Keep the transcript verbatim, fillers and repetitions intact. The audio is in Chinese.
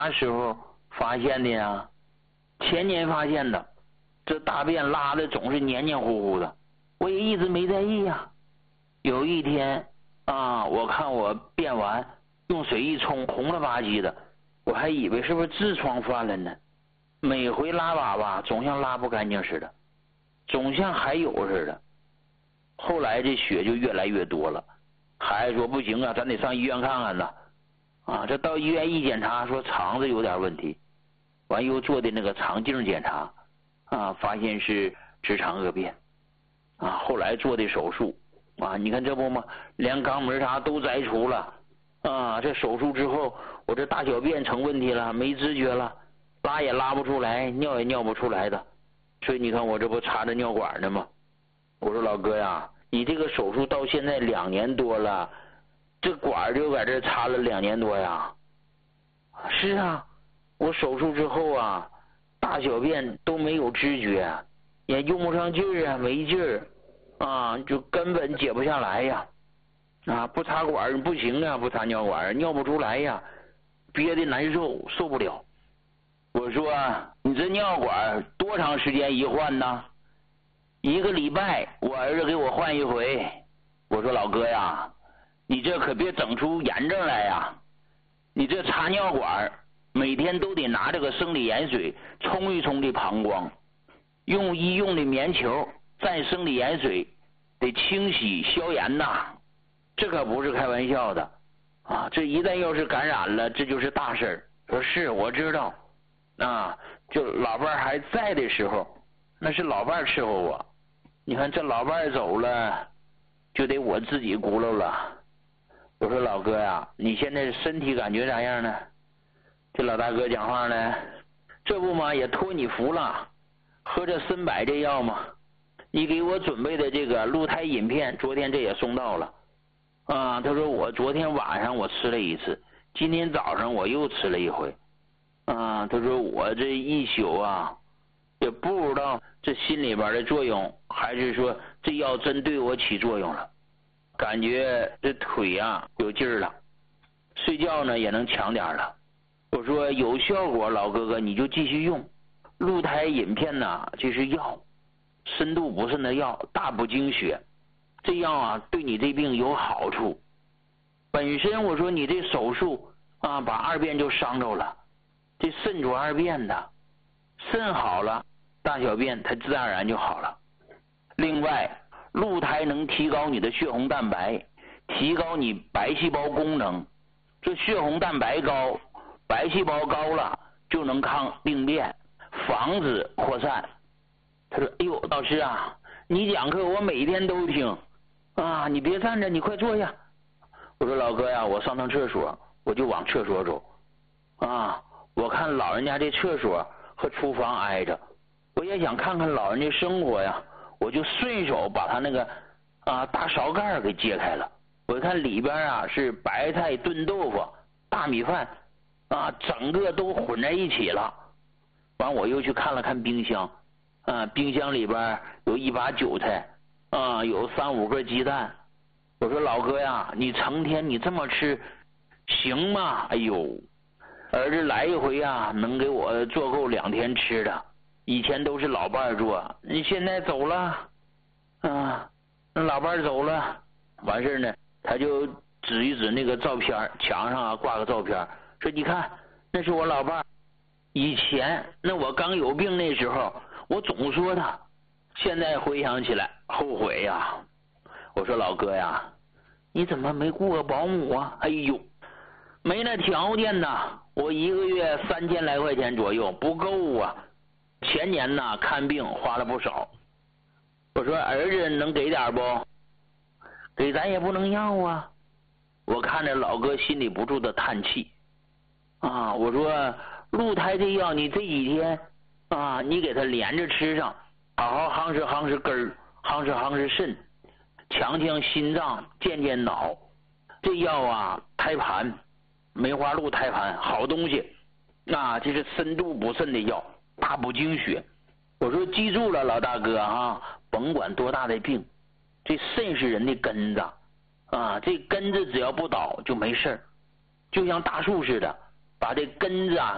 啥时候发现的呀？前年发现的，这大便拉的总是黏黏糊糊的，我也一直没在意呀。有一天啊，我看我便完，用水一冲，红了吧唧的，我还以为是不是痔疮犯了呢。每回拉粑粑总像拉不干净似的，总像还有似的。后来这血就越来越多了，孩子说不行啊，咱得上医院看看呐。啊，这到医院一检查，说肠子有点问题，完又做的那个肠镜检查，啊，发现是直肠恶变，啊，后来做的手术，啊，你看这不吗？连肛门啥都摘除了，啊，这手术之后，我这大小便成问题了，没知觉了，拉也拉不出来，尿也尿不出来的，所以你看我这不插着尿管呢吗？我说老哥呀，你这个手术到现在两年多了，这管就在这插了两年多呀。是啊，我手术之后啊，大小便都没有知觉，也用不上劲儿啊，没劲儿啊，就根本解不下来呀。啊，不插管不行啊，不插尿管尿不出来呀，憋得难受，受不了。我说你这尿管多长时间一换呢？一个礼拜，我儿子给我换一回。我说老哥呀，你这可别整出炎症来呀！你这插尿管每天都得拿这个生理盐水冲一冲这膀胱，用医用的棉球蘸生理盐水，得清洗消炎呐，这可不是开玩笑的啊！这一旦要是感染了，这就是大事儿。说是我知道，啊，就老伴儿还在的时候，那是老伴儿伺候我。你看这老伴儿走了，就得我自己轱辘了。我说老哥呀，你现在身体感觉咋样呢？这老大哥讲话呢，这不嘛也托你福了，喝这参柏这药嘛，你给我准备的这个鹿胎饮片，昨天这也送到了。啊，他说我昨天晚上我吃了一次，今天早上我又吃了一回。啊，他说我这一宿啊，也不知道这心里边的作用，还是说这药真对我起作用了。感觉这腿啊有劲儿了，睡觉呢也能强点了。我说有效果，老哥哥你就继续用。鹿胎饮片呐，这是药，深度补肾的药，大补精血。这药啊对你这病有好处。本身我说你这手术啊，把二便就伤着了，这肾主二便的，肾好了，大小便它自然而然就好了。另外，鹿胎能提高你的血红蛋白，提高你白细胞功能。这血红蛋白高，白细胞高了，就能抗病变，防止扩散。他说：“哎呦，老师啊，你讲课我每天都听啊，你别站着，你快坐下。”我说：“老哥呀，我上趟厕所，我就往厕所走啊。我看老人家这厕所和厨房挨着，我也想看看老人家生活呀。”我就顺手把他那个啊大勺盖给揭开了，我看里边啊是白菜炖豆腐、大米饭啊，整个都混在一起了。完我又去看了看冰箱，啊，冰箱里边有一把韭菜啊，有三五个鸡蛋。我说老哥呀，你成天你这么吃行吗？哎呦，儿子来一回啊，能给我做够两天吃的。以前都是老伴儿做，你现在走了啊，那老伴儿走了，完事呢，他就指一指那个照片，墙上啊挂个照片，说你看那是我老伴儿，以前那我刚有病那时候我总说他，现在回想起来后悔呀。我说老哥呀，你怎么没雇个保姆啊？哎呦，没那条件呐，我一个月三千来块钱左右不够啊。前年呢看病花了不少，我说儿子能给点不？给咱也不能要啊。我看着老哥心里不住的叹气啊，我说鹿胎这药你这几天啊，你给他连着吃上，好好夯实夯实根儿，夯实夯实肾，强强心脏，健健脑。这药啊，胎盘，梅花鹿胎盘好东西啊，这是深度补肾的药，大补精血。我说记住了，老大哥啊，甭管多大的病，这肾是人的根子啊，这根子只要不倒就没事儿，就像大树似的，把这根子啊